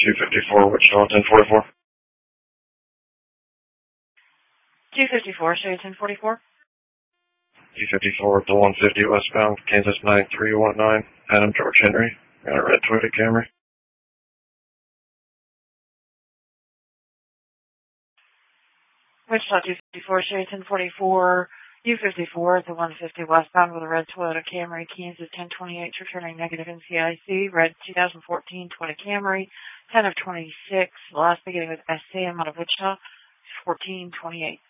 254, Wichita, 1044. 254, show you 1044. 254 at the 150 westbound, Kansas 9319, Adam George Henry. Got a red Toyota Camry. Wichita 254, show you 1044. U54 at the 150 westbound with a red Toyota Camry, Kansas 1028, returning negative NCIC, red 2014 Toyota Camry, 10 of 26, last beginning with SCM out of Wichita, 1428.